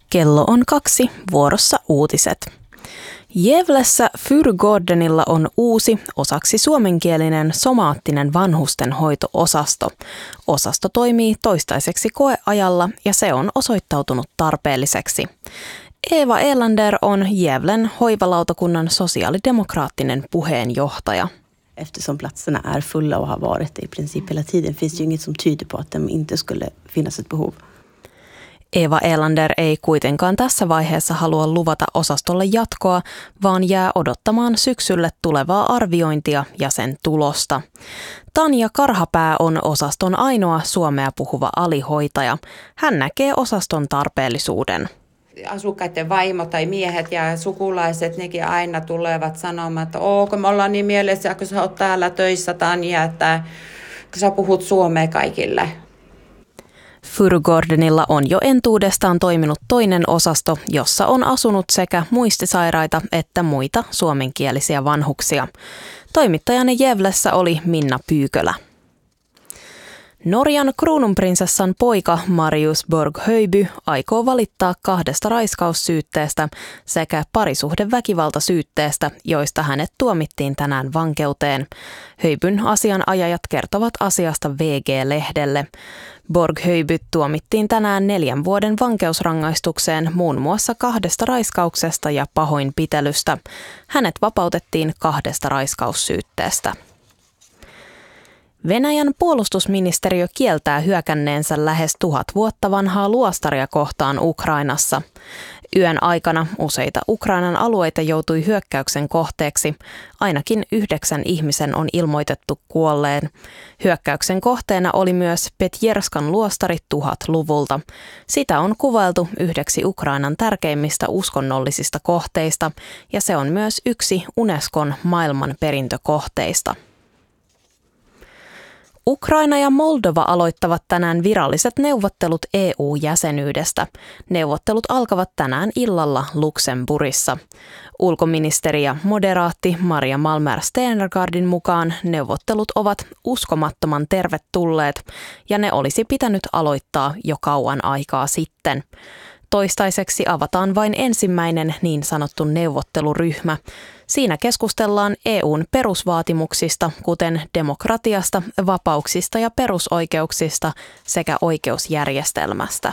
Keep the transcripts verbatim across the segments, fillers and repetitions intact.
Kello on kaksi, vuorossa uutiset. Gävlessä Fyrgårdenilla on uusi, osaksi suomenkielinen somaattinen vanhustenhoito-osasto. Osasto toimii toistaiseksi koeajalla ja se on osoittautunut tarpeelliseksi. Eva Elander on Gävlen hoivalautakunnan sosiaalidemokraattinen puheenjohtaja. Eftersom platserna är fulla och har varit i princip hela tiden finns ju inget som tyder på att det inte skulle finnas ett behov. Eva Elander ei kuitenkaan tässä vaiheessa halua luvata osastolle jatkoa, vaan jää odottamaan syksylle tulevaa arviointia ja sen tulosta. Tanja Karhapää on osaston ainoa suomea puhuva alihoitaja. Hän näkee osaston tarpeellisuuden. Asukkaiden vaimo tai miehet ja sukulaiset, nekin aina tulevat sanomaan, että oo, kun me ollaan niin mielessä, kun sä oot täällä töissä, Tanja, että kun sä puhut suomea kaikille. Fyrgårdenilla on jo entuudestaan toiminut toinen osasto, jossa on asunut sekä muistisairaita että muita suomenkielisiä vanhuksia. Toimittajana Gävlessä oli Minna Pyykölä. Norjan kruununprinsessan poika Marius Borg-Höjby aikoo valittaa kahdesta raiskaussyytteestä sekä parisuhdeväkivaltasyytteestä, joista hänet tuomittiin tänään vankeuteen. Höjbyn asianajajat kertovat asiasta V G-lehdelle. Borg-Höjby tuomittiin tänään neljän vuoden vankeusrangaistukseen muun muassa kahdesta raiskauksesta ja pahoinpitelystä. Hänet vapautettiin kahdesta raiskaussyytteestä. Venäjän puolustusministeriö kieltää hyökänneensä lähes tuhat vuotta vanhaa luostaria kohtaan Ukrainassa. Yön aikana useita Ukrainan alueita joutui hyökkäyksen kohteeksi. Ainakin yhdeksän ihmisen on ilmoitettu kuolleen. Hyökkäyksen kohteena oli myös Petjerskan luostari tuhatluvulta. Sitä on kuvailtu yhdeksi Ukrainan tärkeimmistä uskonnollisista kohteista ja se on myös yksi Unescon maailmanperintökohteista. Ukraina ja Moldova aloittavat tänään viralliset neuvottelut E U-jäsenyydestä. Neuvottelut alkavat tänään illalla Luxemburgissa. Ulkoministeri ja moderaatti Maria Malmer Stenergardin mukaan neuvottelut ovat uskomattoman tervetulleet ja ne olisi pitänyt aloittaa jo kauan aikaa sitten. Toistaiseksi avataan vain ensimmäinen niin sanottu neuvotteluryhmä. Siinä keskustellaan E U:n perusvaatimuksista, kuten demokratiasta, vapauksista ja perusoikeuksista sekä oikeusjärjestelmästä.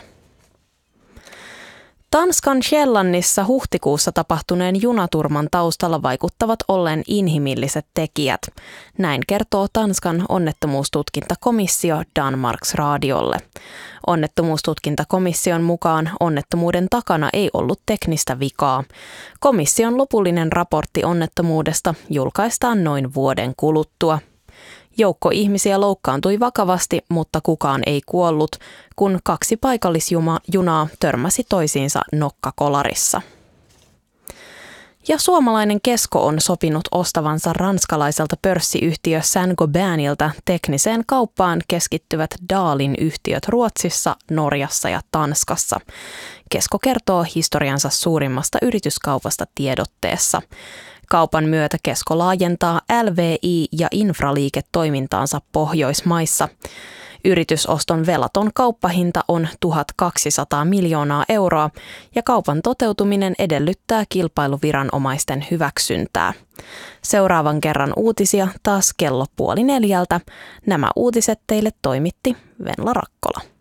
Tanskan Sjellannissa huhtikuussa tapahtuneen junaturman taustalla vaikuttavat olleen inhimilliset tekijät. Näin kertoo Tanskan onnettomuustutkintakomissio Danmarks Radiolle. Onnettomuustutkintakomission mukaan onnettomuuden takana ei ollut teknistä vikaa. Komission lopullinen raportti onnettomuudesta julkaistaan noin vuoden kuluttua. Joukko ihmisiä loukkaantui vakavasti, mutta kukaan ei kuollut, kun kaksi paikallisjunaa törmäsi toisiinsa nokkakolarissa. Ja suomalainen Kesko on sopinut ostavansa ranskalaiselta pörssiyhtiö Saint-Gobainilta tekniseen kauppaan keskittyvät Dahlin yhtiöt Ruotsissa, Norjassa ja Tanskassa. Kesko kertoo historiansa suurimmasta yrityskaupasta tiedotteessa. Kaupan myötä Kesko laajentaa L V I- ja infraliiketoimintaansa Pohjoismaissa. Yritysoston velaton kauppahinta on tuhatkaksisataa miljoonaa euroa ja kaupan toteutuminen edellyttää kilpailuviranomaisten hyväksyntää. Seuraavan kerran uutisia taas kello puoli neljältä. Nämä uutiset teille toimitti Venla Rakkola.